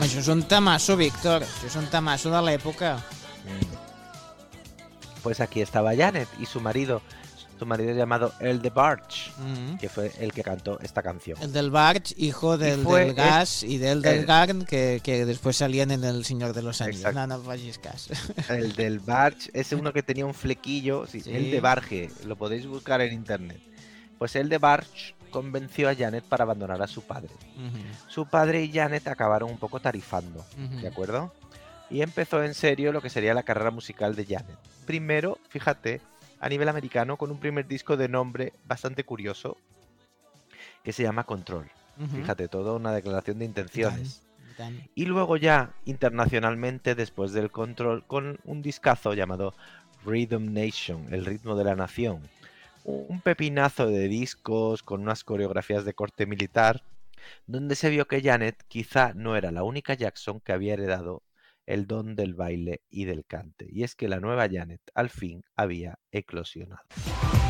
això és un temazo, Víctor. Això és un temazo de l'època. Pues aquí estaba Janet y su marido llamado El DeBarge, que fue el que cantó esta canción. El del Barge, hijo del Gas y del Garn, que después salían en El Señor de los Anillos. No facis cas. El del Barge es uno que tenía un flequillo, sí. El DeBarge, lo podéis buscar en internet. Pues el DeBarge convenció a Janet para abandonar a su padre. Su padre y Janet acabaron un poco tarifando, ¿de acuerdo? Y empezó en serio lo que sería la carrera musical de Janet. Primero, fíjate, a nivel americano, con un primer disco de nombre bastante curioso, que se llama Control. Fíjate, toda una declaración de intenciones. Y luego ya, internacionalmente, después del Control, con un discazo llamado Rhythm Nation, el ritmo de la nación. Un pepinazo de discos con unas coreografías de corte militar, donde se vio que Janet quizá no era la única Jackson que había heredado el don del baile y del cante. Y es que la nueva Janet al fin había eclosionado.